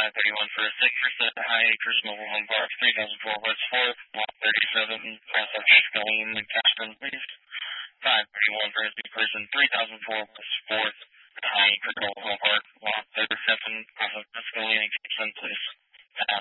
531 for a 6% High Acres Mobile Home Park, 3004 West 4th, Lot 37, Crossroads Escalade, Newcastle, please. 531 for a 2-person, 3004 West 4th, High Acres Mobile Home Park, Lot 37, Crossroads Escalade, Newcastle, please.